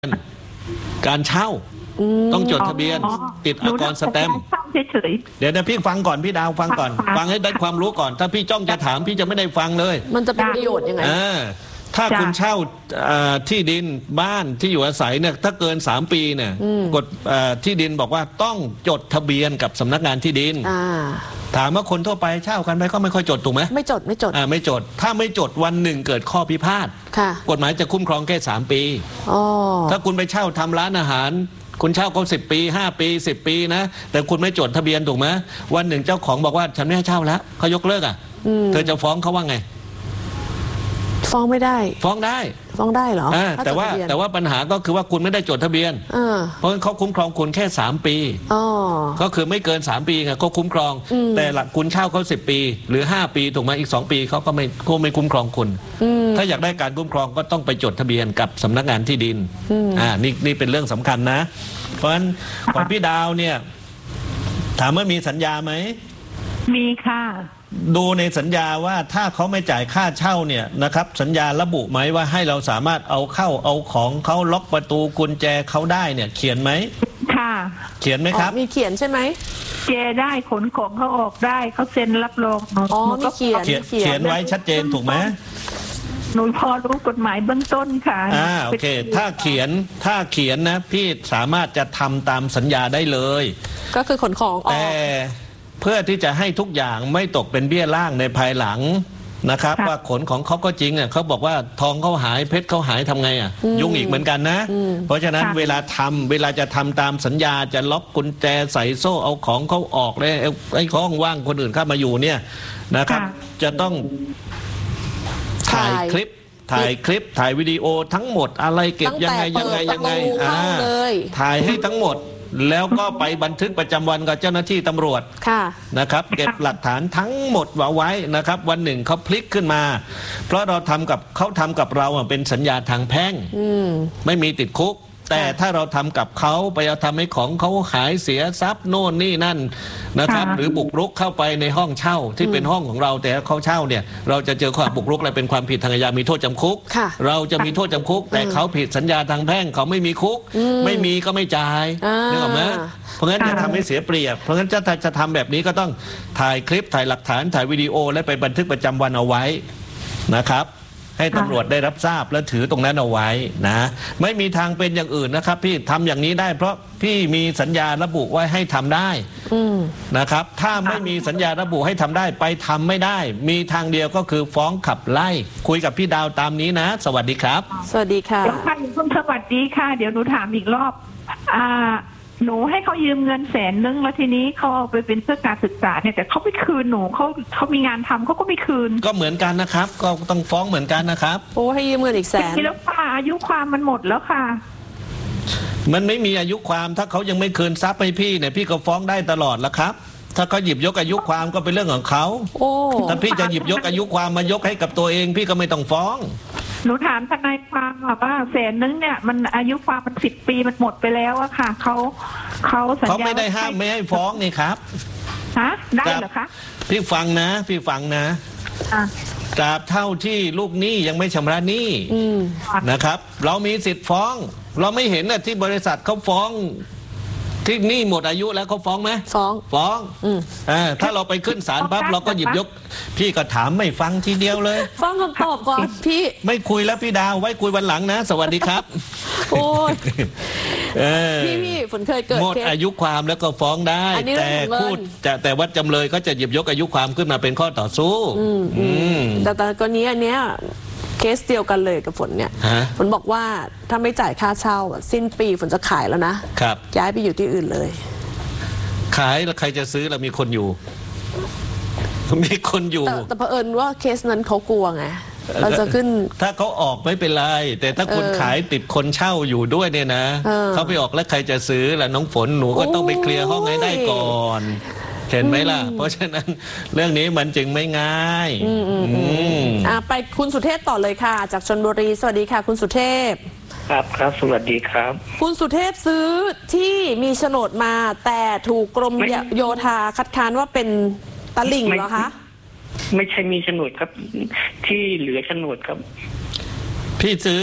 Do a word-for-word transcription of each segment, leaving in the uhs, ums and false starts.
การเช่าต้องจดทะเบียนติดอากรสแตมป์เดี๋ยวนะพี่ฟังก่อนพี่ดาวฟังก่อนฟังให้ได้ความรู้ก่อนถ้าพี่จ้องจะถามพี่จะไม่ได้ฟังเลยมันจะเป็นประโยชน์ยังไงถ้าคุณเช่าที่ดินบ้านที่อยู่อาศัยเนี่ยถ้าเกินสามปีเนี่ยกฎที่ดินบอกว่าต้องจดทะเบียนกับสำนักงานที่ดินถามว่าคนทั่วไปเช่ากันไปก็ไม่ค่อยจดถูกไหมไม่จดไม่จดไม่จดถ้าไม่จดวันหนึ่งเกิดข้อพิพาทกฎหมายจะคุ้มครองแค่สามปีถ้าคุณไปเช่าทำร้านอาหารคุณเช่าเขาสิบปีห้าปีสิบปีนะแต่คุณไม่จดทะเบียนถูกไหมวันหนึ่งเจ้าของบอกว่าฉันไม่ให้เช่าแล้วเขายกเลิกอ่ะเธอจะฟ้องเขาว่าไงฟ้องไม่ได้ฟ้องได้ฟ้องได้เหรอแต่ว่าแต่ว่าปัญหาก็คือว่าคุณไม่ได้จดทะเบียนเพราะฉะนั้นเขาคุ้มครองคุณแค่สามปีก็คือไม่เกินสามปีไงก็คุ้มครองแต่หลักคุณเช่าเขาสิบปีหรือห้าปีถูกไหมอีกสองปีเขาก็ไม่ก็ไม่คุ้มครองคุณถ้าอยากได้การคุ้มครองก็ต้องไปจดทะเบียนกับสำนักงานที่ดินอ่านี่นี่เป็นเรื่องสำคัญนะเพราะฉะนั้นของพี่ดาวเนี่ยถามว่ามีสัญญาไหมมีค่ะดูในสัญญาว่าถ้าเขาไม่จ่ายค่าเช่าเนี่ยนะครับสัญญาระบุไหมว่าให้เราสามารถเอาเข้าเอาของเขาล็อกประตูกุญแจเขาได้เนี่ยเขียนไหมค่ะเขียนไหมครับมีเขียนใช่ไหมเจได้ขนของเขาออกได้เขาเซ็นรับรองอ๋อมีเขียนเขียนไว้ชัดเจนถูกไหมหนูพอรู้กฎหมายเบื้องต้นค่ะอ่าโอเคถ้าเขียนถ้าเขียนนะพี่สามารถจะทำตามสัญญาได้เลยก็คือขนของออกแต่เพื่อที่จะให้ทุกอย่างไม่ตกเป็นเบี้ยล่างในภายหลังนะครับว่าขนของเขาก็จริงอ่ะเขาบอกว่าทองเขาหายเพชรเขาหายทำไงอ่ะยุ่งอีกเหมือนกันนะเพราะฉะนั้นเวลาทำเวลาจะทำตามสัญญาจะล็อกกุญแจใส่โซ่เอาของเขาออกเลยไอ้ของว่างคนอื่นเข้ามาอยู่เนี่ยนะครับจะต้องถ่ายคลิปถ่ายคลิปถ่ายวิดีโอทั้งหมดอะไรเก็บยังไงยังไงยังไงอ่าถ่ายให้ทั้งหมดแล้วก็ไปบันทึกประจำวันกับเจ้าหน้าที่ตำรวจนะครับเก็บหลักฐานทั้งหมดไว้นะครับวันหนึ่งเขาพลิกขึ้นมาเพราะเราทำกับเขาทำกับเราเป็นสัญญาทางแพ่งไม่มีติดคุกแต่ถ้าเราทำกับเขาไปเอาทำให้ของเขาหายเสียทรัพย์โน่นนี่นั่นนะครับหรือบุกรุกเข้าไปในห้องเช่าที่เป็นห้องของเราแต่เขาเช่าเนี่ยเราจะเจอข้อบุกรุกและเป็นความผิดทางอาญามีโทษจำคุกเราจะมีโทษจำคุกแต่เขาผิดสัญญาทางแพ่งเขาไม่มีคุกไม่มีก็ไม่จ่ายนึกออกไหมเพราะงั้นจะทำให้เสียเปรียบเพราะงั้นจะจะทำแบบนี้ก็ต้องถ่ายคลิปถ่ายหลักฐานถ่ายวิดีโอและไปบันทึกประจำวันเอาไว้นะครับให้ตำรวจได้รับทราบและถือตรงนั้นเอาไว้นะไม่มีทางเป็นอย่างอื่นนะครับพี่ทำอย่างนี้ได้เพราะพี่มีสัญญาระบุไว้ให้ทำได้นะครับถ้าไม่มีสัญญาระบุให้ทำได้ไปทำไม่ได้มีทางเดียวก็คือฟ้องขับไล่คุยกับพี่ดาวตามนี้นะสวัสดีครับสวัสดีค่ะค่ะคุณสวัสดีค่ะเดี๋ยวหนูถามอีกรอบอ่าหนูให้เขายืมเงินแสนนึงแล้วทีนี้เขาเอาไปเป็นเพื่อการศึกษาเนี่ยแต่เขาไม่คืนหนูเขาเขามีงานทำเขาก็ไม่คืนก็เหมือนกันนะครับก็ต้องฟ้องเหมือนกันนะครับโอ้ให้ยืมเงินอีกแสนแล้วค่ะอายุความมันหมดแล้วค่ะมันไม่มีอายุความถ้าเขายังไม่คืนทรัพย์ให้พี่เนี่ยพี่ก็ฟ้องได้ตลอดละครับถ้าเขาหยิบยกอายุความก็เป็นเรื่องของเขาถ้าพี่จะหยิบยกอายุความมายกให้กับตัวเองพี่ก็ไม่ต้องฟ้องหนูถามทนายความว่าแสนนึงเนี่ยมันอายุความมันสิบปีมันหมดไปแล้วอะค่ะเขาเขาสัญญาเขาไม่ได้ห้ามไม่ให้ฟ้องนี่ครับฮะได้เหรอคะพี่ฟังนะพี่ฟังนะตราบเท่าที่ลูกหนี้ยังไม่ชำระหนี้นะครับเรามีสิทธิ์ฟ้องเราไม่เห็นนะที่บริษัทเขาฟ้องที่หนี้หมดอายุแล้วเขาฟ้องไหมฟ้องฟ้องอ่าถ้าเราไปขึ้นศาลปั๊บเราก็หยิบยกพี่ก็ถามไม่ฟังทีเดียวเลยฟังคำตอบก่อนพี่ไม่คุยแล้วพี่ดาวไว้คุยวันหลังนะสวัสดีครับโอ้ยพี่พี่ฝนเคยเกิดหมดอายุความแล้วก็ฟ้องได้แต่พูดจะแต่วัดจำเลยก็จะหยิบยกอายุความขึ้นมาเป็นข้อต่อสู้แต่แต่กรณีอันเนี้ยเคสเดียวกันเลยกับฝนเนี่ยฝนบอกว่าถ้าไม่จ่ายค่าเช่าสิ้นปีฝนจะขายแล้วนะครับย้ายไปอยู่ที่อื่นเลยขายแล้วใครจะซื้อเรามีคนอยู่มีคนอยู่แต่แต่เผอิญว่าเคสนั้นเขากลัวไงเราจะขึ้นถ้าเขาออกไม่เป็นไรแต่ถ้าคนขายติดคนเช่าอยู่ด้วยเนี่ยนะเขาไปออกแล้วใครจะซื้อล่ะน้องฝนหนูก็ต้องไปเคลียร์ห้องให้ได้ก่อนเห็นไหมล่ะเพราะฉะนั้นเรื่องนี้มันจึงไม่ง่ายอ่าไปคุณสุเทพต่อเลยค่ะจากชลบุรีสวัสดีค่ะคุณสุเทพครับครับสวัสดีครับคุณสุเทพซื้อที่มีโฉนดมาแต่ถูกกรมโยธาคัดค้านว่าเป็นตลิ่งเหรอคะไม่ใช่มีโฉนดครับที่เหลือโฉนดครับพี่ซื้อ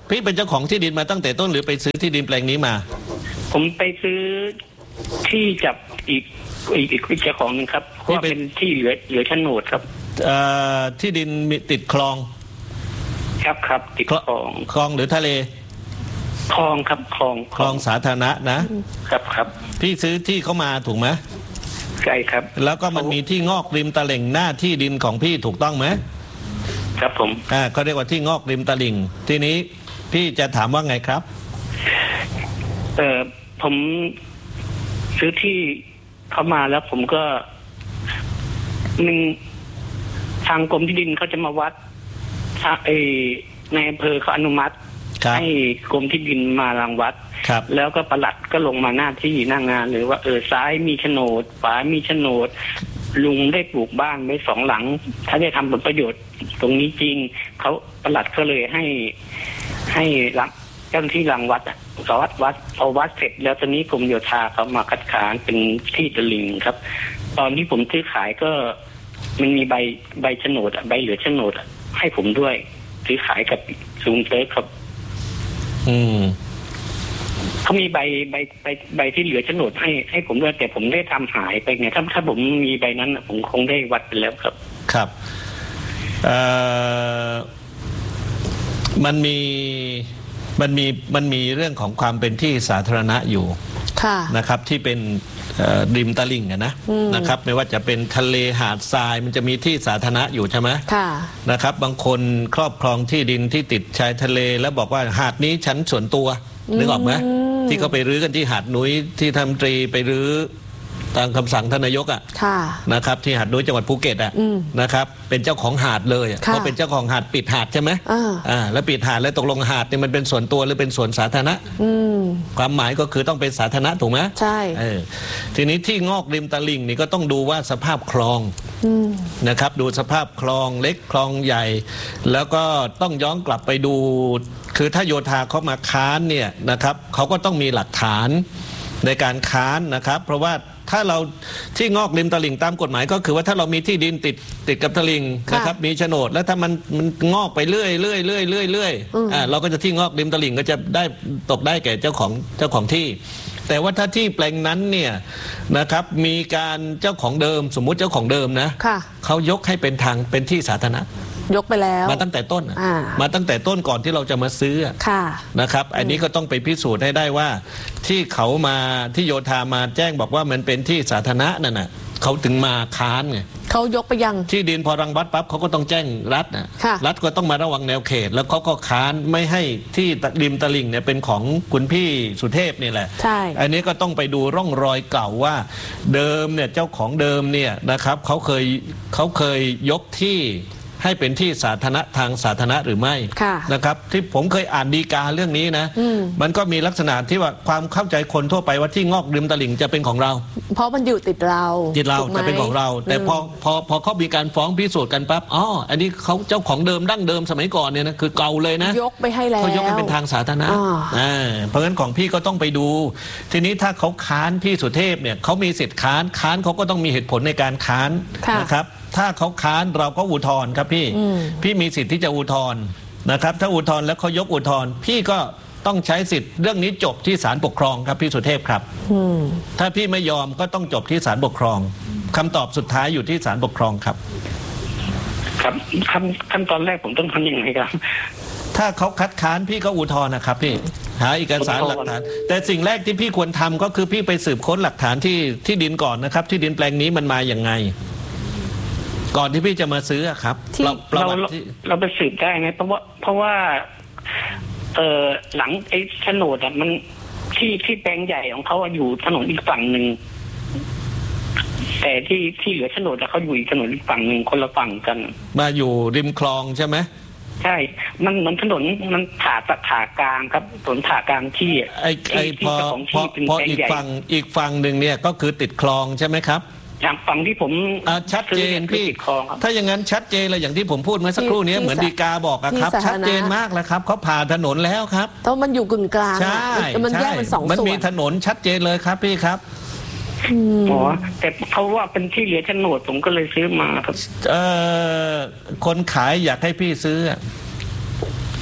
พี่เป็นเจ้าของที่ดินมาตั้งแต่ต้นหรือไปซื้อที่ดินแปลงนี้มาผมไปซื้อที่จากอีกอีกอีกเจ้าของนึงครับเพราะเป็นที่เหลือเหลือโฉนดครับที่ดินติดคลองครับครับติดคลองคลองหรือทะเลคลองครับคลองคลองสาธารณะนะครับครับพี่ซื้อที่เขามาถูกไหมใช่ครับแล้วก็มันมีที่งอกริมตลิ่งหน้าที่ดินของพี่ถูกต้องไหมครับผมอ่าเขาเรียกว่าที่งอกริมตลิ่งทีนี้พี่จะถามว่าไงครับเออผมซื้อที่เข้ามาแล้วผมก็หนึ่งทางกรมที่ดินเขาจะมาวัดไอ้ในอำเภอเขาอนุมัติให้กรมที่ดินมารังวัดแล้วก็ปลัดก็ลงมาหน้าที่หน้างานเลยว่าเออซ้ายมีโฉนดขวามีโฉนดลุงได้ปลูกบ้านไว้สองหลังถ้าได้ทำผลประโยชน์ตรงนี้จริงเขาปลัดก็เลยให้ให้รักเจ้าหน้าที่รังวัดอ่ะเขาวัดวัดเอาวัดเสร็จแล้วตอนนี้กรมโยธาเขามาคัดค้านเป็นที่ตลิ่งครับตอนที่ผมซื้อขายก็มันมีใบใบโฉนดใบเหลือโฉนดให้ผมด้วยซื้อขายกับซูมเซิร์ฟครับอืมเขามีใบใบใบใบที่เหลือโฉนดให้ให้ผมด้วยแต่ผมได้ทำหายไปไงถ้าถ้าผมมีใบนั้นผมคงได้วัดไปแล้วครับครับเอ่อมันมีมันมีมันมีเรื่องของความเป็นที่สาธารณะอยู่นะครับที่เป็นริมตลิ่งนะนะครับไม่ว่าจะเป็นทะเลหาดทรายมันจะมีที่สาธารณะอยู่ใช่ไหมนะครับบางคนครอบครองที่ดินที่ติดชายทะเลแล้วบอกว่าหาดนี้ฉันส่วนตัวนึกออกไหมที่เขาไปรื้อกันที่หาดนุ้ยที่ทำตรีไปรื้อตามคำสั่งท่านนายกอ่ะนะครับที่หาดนุ้ยจังหวัดภูเก็ตอ่ะนะครับเป็นเจ้าของหาดเลยเขาเป็นเจ้าของหาดปิดหาดใช่ไหมอ่าแล้วปิดหาดแล้วตกลงหาดเนี่ยมันเป็นส่วนตัวหรือเป็นส่วนสาธารณะความหมายก็คือต้องเป็นสาธารณะถูกไหมใช่ทีนี้ที่งอกริมตลิ่งนี่ก็ต้องดูว่าสภาพคลองนะครับดูสภาพคลองเล็กคลองใหญ่แล้วก็ต้องย้อนกลับไปดูคือถ้าโยธาเขามาค้านเนี่ยนะครับเขาก็ต้องมีหลักฐานในการค้านนะครับเพราะว่าถ้าเราที่งอกริมตลิ่งตามกฎหมายก็คือว่าถ้าเรามีที่ดินติดติดกับตลิ่งนะครับมีโฉนดแล้วถ้ามันมันงอกไปเรื่อยเรื่อยเรื่อยเรื่อยเรื่อยอ่าเราก็จะที่งอกริมตลิ่งก็จะได้ตกได้แก่เจ้าของเจ้าของที่แต่ว่าถ้าที่แปลงนั้นเนี่ยนะครับมีการเจ้าของเดิมสมมุติเจ้าของเดิมนะเขายกให้เป็นทางเป็นที่สาธารณะยกไปแล้วมาตั้งแต่ต้นมาตั้งแต่ต้นก่อนที่เราจะมาซื้อนะครับอันนี้ก็ต้องไปพิสูจน์ให้ได้ว่าที่เขามาที่โยธามาแจ้งบอกว่ามันเป็นที่สาธารณะนั่นน่ะเขาถึงมาค้านไงเขายกไปยังที่ดินพอรังวัดปั๊บเขาก็ต้องแจ้งรัฐนะรัฐก็ต้องมาระวังแนวเขตแล้วเขาก็ค้านไม่ให้ที่ริมตลิ่งเนี่ยเป็นของคุณพี่สุเทพนี่แหละใช่อันนี้ก็ต้องไปดูร่องรอยเก่าว่าเดิมเนี่ยเจ้าของเดิมเนี่ยนะครับเขาเคยเขาเคยยกที่ให้เป็นที่สาธารณะทางสาธารณะหรือไม่นะครับที่ผมเคยอ่านฎีกาเรื่องนี้นะมันก็มีลักษณะที่ว่าความเข้าใจคนทั่วไปว่าที่งอกริมตลิ่งจะเป็นของเราเพราะมันอยู่ติดเราติดเราจะเป็นของเราแต่พอพอพอเขามีการฟ้องพิสูจน์กันปั๊บอ๋ออันนี้เขาเจ้าของเดิมดั้งเดิมสมัยก่อนเนี่ยนะคือเก่าเลยนะยกไปให้แล้วเขายกให้เป็นทางสาธารณะอ่าเพราะฉะนั้นของพี่ก็ต้องไปดูทีนี้ถ้าเขาค้านพี่สุเทพเนี่ยเขามีสิทธิ์ค้านค้านเขาก็ต้องมีเหตุผลในการค้านนะครับถ้าเขาค้านเราก็อุทธรณ์ครับพี่พี่มีสิทธิ์ที่จะอุทธรณ์นะครับถ้าอุทธรณ์แล้วเขายกอุทธรณ์พี่ก็ต้องใช้สิทธิ์เรื่องนี้จบที่ศาลปกครองครับพี่สุเทพครับถ้าพี่ไม่ยอมก็ต้องจบที่ศาลปกครองคำตอบสุดท้ายอยู่ที่ศาลปกครองครับครับขั้นขั้นตอนแรกผมต้องทำยังไงครับถ้าเขาคัดค้านพี่ก็อุทธรณ์นะครับพี่หาเอกสารหลักฐานแต่สิ่งแรกที่พี่ควรทำก็คือพี่ไปสืบค้นหลักฐานที่ที่ดินก่อนนะครับที่ดินแปลงนี้มันมาอย่างไงก่อนที่พี่จะมาซื้อครับเราเราเราไปสืบได้ไหมเพราะว่าเพราะว่าเออหลังไอ้โฉนดอ่ะมันที่ที่แปลงใหญ่ของเขาอยู่ถนนอีกฝั่งหนึ่งแต่ที่ที่เหลือโฉนดเขาอยู่อีกถนนอีกฝั่งหนึ่งคนละฝั่งกันมาอยู่ริมคลองใช่ไหมใช่มันเหมือนถนนมันผ่าตัดผ่ากลางครับถนนผ่ากลางที่ไอ้ไอ้พอพอพออีกฝั่งอีกฝั่งหนึ่งเนี่ยก็คือติดคลองใช่ไหมครับอย่างฝั่งที่ผมชัดเจนพี่ถ้าอย่างนั้นชัดเจนเลยอย่างที่ผมพูดเมื่อสักครู่นี้เหมือนฎีกาบอกครับชัดเจนมากแล้วครับเขาผ่าถนนแล้วครับแต่มันอยู่กึ่งกลางใช่มันแยกเป็นสองส่วนมันมีถนนชัดเจนเลยครับพี่ครับอ๋อแต่เขาว่าเป็นที่เหลือโฉนดผมก็เลยซื้อมาครับเอ่อคนขายอยากให้พี่ซื้อ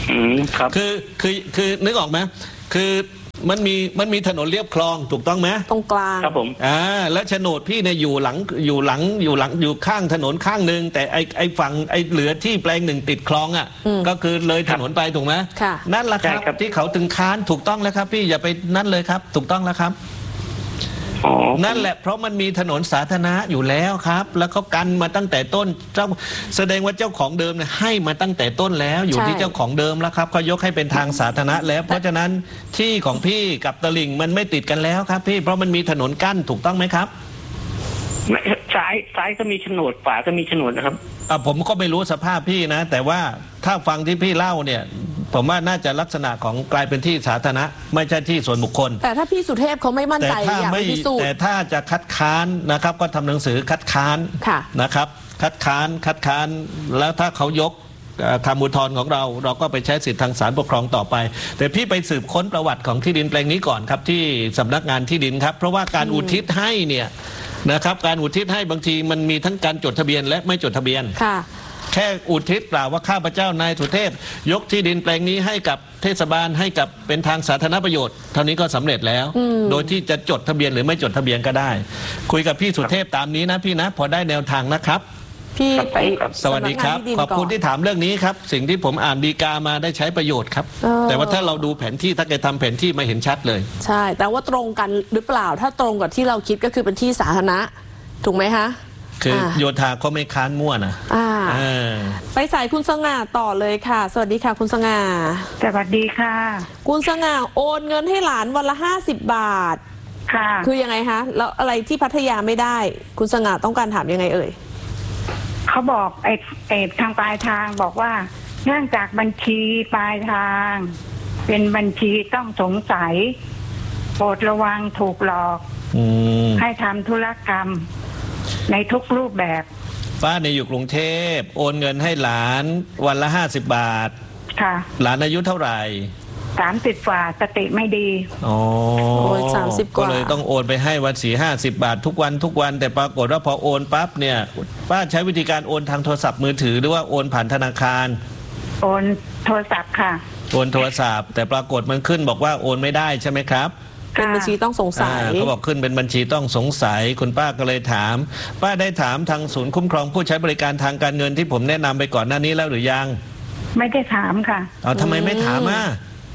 อืมครับคือคือคือนึกออกไหมคือมันมีมันมีถนนเลียบคลองถูกต้องไหมตรงกลางครับผมอ่าแล้วโฉนดพี่เนี่ยอยู่หลังอยู่หลังอยู่หลังอยู่ข้างถนนข้างหนึ่งแต่ไอไอฝั่งไอเหลือที่แปลงหนึ่งติดคลองอ่ะก็คือเลยถนนไปถูกไหมนั่นแหละครับที่เขาถึงค้านถูกต้องแล้วครับพี่อย่าไปนั่นเลยครับถูกต้องแล้วครับนั่นแหละเพราะมันมีถนนสาธารณะอยู่แล้วครับแล้วเขากันมาตั้งแต่ต้นเจ้าแสดงว่าเจ้าของเดิมเนี่ยให้มาตั้งแต่ต้นแล้วอยู่ที่เจ้าของเดิมแล้วครับเขายกให้เป็นทางสาธารณะแล้วเพราะฉะนั้นที่ของพี่กับตลิ่งมันไม่ติดกันแล้วครับพี่เพราะมันมีถนนกั้นถูกต้องไหมครับซ้ายซ้ายก็มีโฉนดขวาก็มีโฉนดนะครับอ่าผมก็ไม่รู้สภาพพี่นะแต่ว่าถ้าฟังที่พี่เล่าเนี่ยผมว่าน่าจะลักษณะของกลายเป็นที่สาธารณะไม่ใช่ที่ส่วนบุคคลแต่ถ้าพี่สุเทพเขาไม่มั่นใจอยากพิสูจน์แต่ถ้าจะคัดค้านนะครับก็ทำหนังสือคัดค้านนะครับคัดค้านคัดค้านแล้วถ้าเขายกคำอุทธรณ์ของเราเราก็ไปใช้สิทธิทางศาลปกครองต่อไปแต่พี่ไปสืบค้นประวัติของที่ดินแปลงนี้ก่อนครับที่สำนักงานที่ดินครับเพราะว่าการอุทิศให้เนี่ยนะครับการอุทิศให้บางทีมันมีทั้งการจดทะเบียนและไม่จดทะเบียนแค่อุทิศกล่าวว่าข้าพเจ้านายสุเทพยกที่ดินแปลงนี้ให้กับเทศบาลให้กับเป็นทางสาธารณประโยชน์เท่านี้ก็สำเร็จแล้วโดยที่จะจดทะเบียนหรือไม่จดทะเบียนก็ได้คุยกับพี่สุเทพตามนี้นะพี่นะพอได้แนวทางนะครับพี่ไปสวัสดีครับขอบคุณที่ถามเรื่องนี้ครับสิ่งที่ผมอ่านดีกามาได้ใช้ประโยชน์ครับแต่ว่าถ้าเราดูแผนที่ถ้าแกทำแผนที่มาเห็นชัดเลยใช่แต่ว่าตรงกันหรือเปล่าถ้าตรงกับที่เราคิดก็คือเป็นที่สาธารณะถูกไหมคะคือโยธาก็ไม่ค้านมั่วนะไปสายคุณสง่าต่อเลยค่ะสวัสดีค่ะคุณสง่าสวัสดีค่ะคุณสง่าโอนเงินให้หลานวันละห้าสิบบาทค่ะคือยังไงคะแล้วอะไรที่พัทยาไม่ได้คุณสง่าต้องการถามยังไงเอ่ยเขาบอกไอ้ไอ้ทางปลายทางบอกว่าเนื่องจากบัญชีปลายทางเป็นบัญชีต้องสงสัยโปรดระวังถูกหลอกให้ทำธุรกรรมในทุกรูปแบบป้าเนี่ยอยู่กรุงเทพโอนเงินให้หลานวันละห้าสิบบาทค่ะหลานอายุเท่าไหร่สามสิบกว่าสติไม่ดีอ๋อสามสิบกว่าก็เลยต้องโอนไปให้วันสี่ห้าสิบบาททุกวันทุกวันแต่ปรากฏว่าพอโอนปั๊บเนี่ยป้าใช้วิธีการโอนทางโทรศัพท์มือถือหรือว่าโอนผ่านธนาคารโอนโทรศัพท์ค่ะโอนโทรศัพท์แต่ปรากฏมันขึ้นบอกว่าโอนไม่ได้ใช่ไหมครับเป็นบัญชีต้องสงสัยเขาบอกขึ้นเป็นบัญชีต้องสงสัยคุณป้าก็เลยถามป้าได้ถามทางศูนย์คุ้มครองผู้ใช้บริการทางการเงินที่ผมแนะนำไปก่อนหน้านี้แล้วหรือยังไม่ได้ถามค่ะเอาทำไมไม่ถามอ่ะ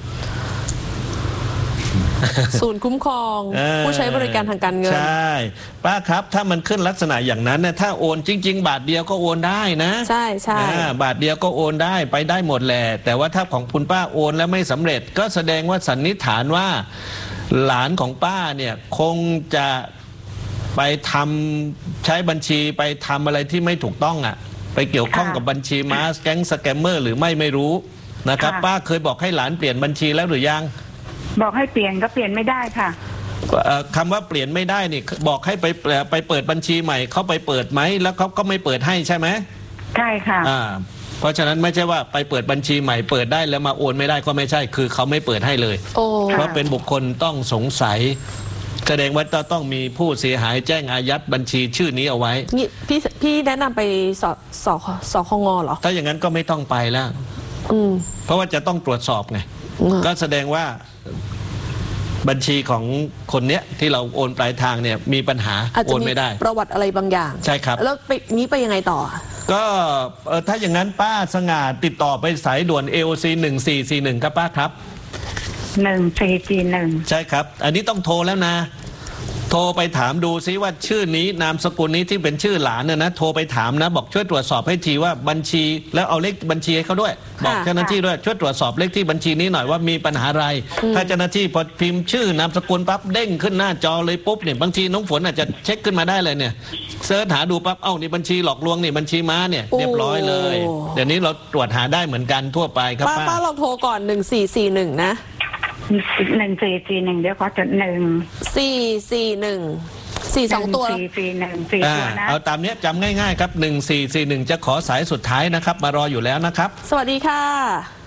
ศูนย์คุ้มครองผู้ใช้บริการทางการเงินใช่ป้าครับถ้ามันขึ้นลักษณะอย่างนั้นเนี่ยถ้าโอนจริงๆบาทเดียวก็โอนได้นะใช่ใช่บาทเดียวก็โอนได้ไปได้หมดแหละแต่ว่าถ้าของคุณป้าโอนแล้วไม่สำเร็จก็แสดงว่าสันนิษฐานว่าหลานของป้าเนี่ยคงจะไปทำใช้บัญชีไปทำอะไรที่ไม่ถูกต้องอ่ะไปเกี่ยวข้องกับบัญชีม้าแก๊งสแกมเมอร์หรือไม่ไม่รู้นะครับป้าเคยบอกให้หลานเปลี่ยนบัญชีแล้วหรือยังบอกให้เปลี่ยนก็เปลี่ยนไม่ได้ค่ะคำว่าเปลี่ยนไม่ได้นี่บอกให้ไปไปเปิดบัญชีใหม่เขาไปเปิดไหมแล้วเขาก็ไม่เปิดให้ใช่ไหมใช่ค่ะอ่าเพราะฉะนั้นไม่ใช่ว่าไปเปิดบัญชีใหม่เปิดได้แล้วมาโอนไม่ได้ก็ไม่ใช่คือเขาไม่เปิดให้เลยเพราะเป็นบุคคลต้องสงสัยแสดงว่าต้องมีผู้เสียหายแจ้งอายัดบัญชีชื่อนี้เอาไว้นี่พี่พี่แนะนำไปสสสคงเหรอถ้าอย่างนั้นก็ไม่ต้องไปแล้วเพราะว่าจะต้องตรวจสอบไงก็แสดงว่าบัญชีของคนเนี้ยที่เราโอนปลายทางเนี่ยมีปัญหาโอนไม่ได้ประวัติอะไรบางอย่างใช่ครับแล้วไปนี้ไปยังไงต่อก็ถ้าอย่างนั้นป้าสง่าติดต่อไปสายด่วน เอ โอ ซี หนึ่งสี่สี่หนึ่งครับป้าครับหนึ่งสี่สี่หนึ่งใช่ครับอันนี้ต้องโทรแล้วนะโทรไปถามดูซิว่าชื่อนี้นามสกุลนี้ที่เป็นชื่อหลานเนี่ยนะโทรไปถามนะบอกช่วยตรวจสอบให้ทีว่าบัญชีแล้วเอาเลขบัญชีให้เขาด้วยบอกเจ้าหน้าที่ด้วยช่วยตรวจสอบเลขที่บัญชีนี้หน่อยว่ามีปัญหาอะไรถ้าเจ้าหน้าที่พอพิมพ์ชื่อนามสกุลปั๊บเด้งขึ้นหน้าจอเลยปุ๊บเนี่ยบางทีน้องฝนอาจจะเช็คขึ้นมาได้เลยเนี่ยเสิร์ชหาดูปั๊บเอ้านี่บัญชีหลอกลวงนี่บัญชีม้าเนี่ยเรียบร้อยเลยเดี๋ยวนี้เราตรวจหาได้เหมือนกันทั่วไปครับป้าป้าลองโทรก่อนหนึ่งสี่สี่หนึ่งนะหนึ่งสี่สี่หนึ่งเดี๋ยวขอจดหนึ่งสี่สี่หนึ่งสี่สองตัวสี่สี่หนึ่งสี่ตัวนะเอาตามนี้จำง่ายๆครับหนึ่งสี่สี่หนึ่งจะขอสายสุดท้ายนะครับมารออยู่แล้วนะครับสวัสดีค่ะ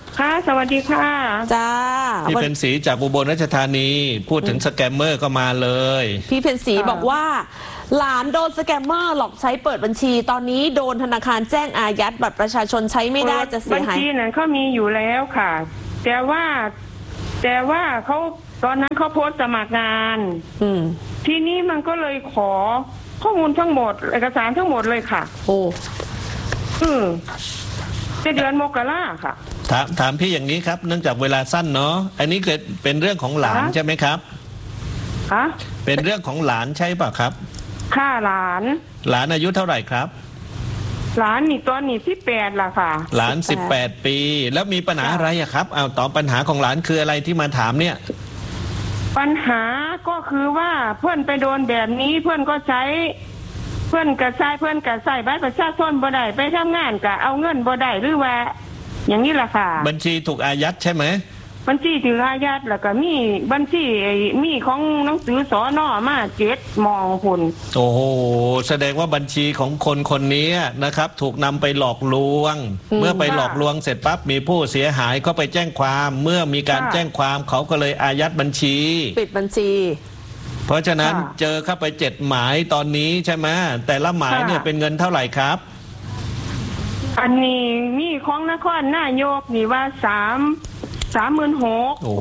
ค่ะสวัสดีค่ะจ้าพี่เป็นศรีจากอุบลราชธานีพูดถึงสแกมเมอร์ก็มาเลยพี่เป็นศรีบอกว่าหลานโดนสแกมเมอร์หลอกใช้เปิดบัญชีตอนนี้โดนธนาคารแจ้งอายัดบัตรประชาชนใช้ไม่ได้จะเสียหายบัญชีนั้นเขามีอยู่แล้วค่ะแต่ว่าแต่ว่าเขาตอนนั้นเขาโพสต์สมัครงานอืมทีนี้มันก็เลยขอข้อมูลทั้งหมดเอกสารทั้งหมดเลยค่ะโอ้อืมจะเดือนมกราค่ะถามถามพี่อย่างนี้ครับเนื่องจากเวลาสั้นเนาะอันนี้เกิดเป็นเรื่องของหลานใช่ไหมครับฮะเป็นเรื่องของหลานใช่ป่ะครับค่าหลานหลานอายุเท่าไหร่ครับหลานนี่ตอนนี้สิบแปดล่ะค่ะหลานสิบแปดปีแล้วมีปัญหาอะไรอะครับเอาตอบปัญหาของหลานคืออะไรที่มาถามเนี่ยปัญหาก็คือว่าเพื่อนไปโดนแบบนี้เพื่อนก็ใช้เพื่อนกระใช้เพื่อนกระใส่บัตรประชาชนบ่ได้ไปทำงานกะเอาเงินบ่ได้หรือว่าอย่างนี้ล่ะค่ะบัญชีถูกอายัดใช่ไหมบัญชีถูกอายัดแล้วก็มีบัญชีมีของหนังสือสอนอมาเจ็ดมองคุณโอ้โหแสดงว่าบัญชีของคนคนนี้นะครับถูกนำไปหลอกลวงเมื่อไปหลอกลวงเสร็จปั๊บมีผู้เสียหายก็ไปแจ้งความเมื่อมีการแจ้งความเขาก็เลยอายัดบัญชีปิดบัญชีเพราะฉะนั้นเจอเข้าไปเจ็ดหมายตอนนี้ใช่ไหมแต่ละหมายเนี่ยเป็นเงินเท่าไหร่ครับอันนี้มีของนครนายกนี่ว่าสามสามหมื่นหกโอ้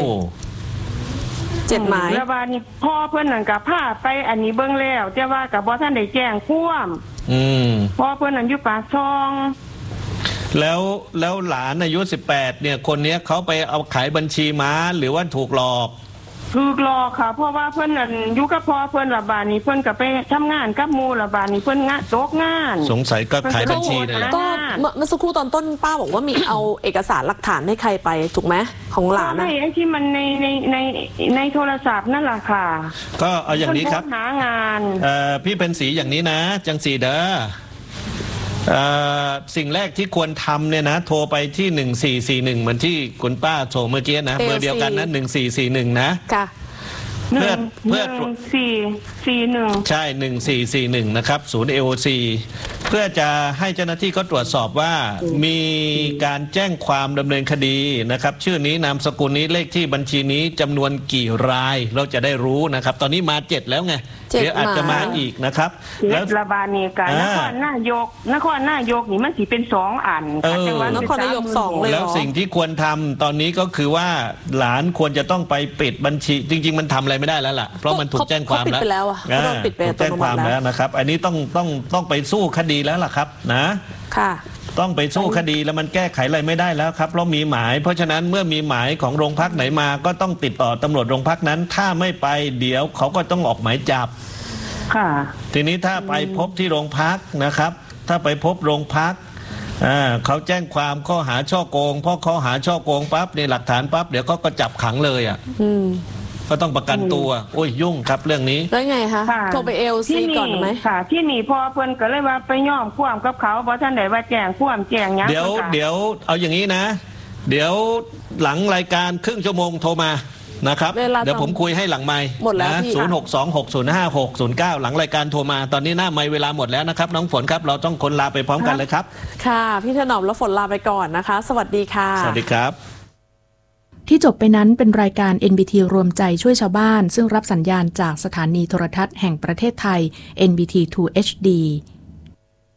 เจ็ดหมายแล้วว่านี่พ่อเพื่อนนั่นกับผ้าไปอันนี้เบิ้งแล้วแต่ว่ากับบอท่านได้แจ้งควมอืมพ่อเพื่อนนั่นอยู่ปากช่องแล้วแล้วหลานอายุสิบแปดเนี่ยคนนี้เขาไปเอาขายบัญชีม้าหรือว่าถูกหลอกถูกหลอกค่ะเพราะว่าเพื่อนนั่นอยู่กับพ่อเพื่อนระบาดนี่เพื่อนกับไปทำงานกับมูระบาดนี่เพื่อนงานโต๊ะงานสงสัยก็ขายบัญชีเลยก็เมื่อสักครู่ตอนต้นป้าบอกว่ามีเอาเอกสารหลักฐานให้ใครไปถูกไหมของหลานนะไอ้ที่มันในในในในโทรศัพท์นั่นแหละค่ะก็เอาอย่างนี้ครับหางานเอ่อพี่เป็นสีอย่างนี้นะจังสีเด้อสิ่งแรกที่ควรทำเนี่ยนะโทรไปที่หนึ่งสี่สี่หนึ่งเหมือนที่คุณป้าโทรเมื่อกี้นะเบอร์เดียวกันนะหนึ่งสี่สี่หนึ่งนะค่ะเพื่อเพื่อสี่สี่หนึ่งใช่หนึ่งสี่สี่หนึ่งนะครับศูนย์ เอ โอ ซี เพื่อจะให้เจ้าหน้าที่เขาตรวจสอบว่ามีการแจ้งความดำเนินคดีนะครับชื่อนี้นามสกุลนี้เลขที่บัญชีนี้จำนวนกี่รายเราจะได้รู้นะครับตอนนี้มาเจ็ดแล้วไงเดี๋ยวอาจจะมาอีกนะครับแล้วระบาดนี่กันนครนายกนครนายกนี่มันสิเป็นสองอันจังหวัดนครนายกสองเลยแล้วสิ่งที่ควรทำตอนนี้ก็คือว่าหลานควรจะต้องไปปิดบัญชีจริงๆมันทำอะไรไม่ได้แล้วล่ะเพราะมันถูกแจ้งความแล้วถูกแจ้งความแล้วนะครับอันนี้ต้องต้องต้องไปสู้คดีแล้วล่ะครับนะค่ะต้องไปสู้คดีแล้วมันแก้ไขอะไรไม่ได้แล้วครับเพราะมีหมายเพราะฉะนั้นเมื่อมีหมายของโรงพักไหนมาก็ต้องติดต่อตำรวจโรงพักนั้นถ้าไม่ไปเดี๋ยวเขาก็ต้องออกหมายจับค่ะทีนี้ถ้าไปพบที่โรงพักนะครับถ้าไปพบโรงพักอ่าเขาแจ้งความข้อหาช่อโกงเพราะข้อหาช่อโกงปั๊บในหลักฐานปั๊บเดี๋ยวเขาก็จับขังเลยอ่ะอืมก็ต้องประกันตัวโอ้ยยุ่งครับเรื่องนี้แล้วไงคะโทรไปเอลซีก่อนไหมค่ะที่นี่พอเพิ่นก็เลยว่าไปย่อมคว่ำกับเขาเพราะท่านไหนว่าแจ้งคว่ำแจ้งยังเดี๋ยวเดี๋ยวเอาอย่างนี้นะเดี๋ยวหลังรายการครึ่งชั่วโมงโทรมานะครับเดี๋ยวผมคุยให้หลังไมค์นะศูนย์หกสองหกศูนย์ห้าหกศูนย์เก้าหลังรายการโทรมาตอนนี้หน้าไมค์เวลาหมดแล้วนะครับน้องฝนครับเราต้องคนลาไปพร้อมกันเลยครับค่ะพี่ถนอมและฝนลาไปก่อนนะคะสวัสดีค่ะสวัสดีครับที่จบไปนั้นเป็นรายการ เอ็น บี ที รวมใจช่วยชาวบ้านซึ่งรับสัญญาณจากสถานีโทรทัศน์แห่งประเทศไทย เอ็น บี ที ทู เอช ดี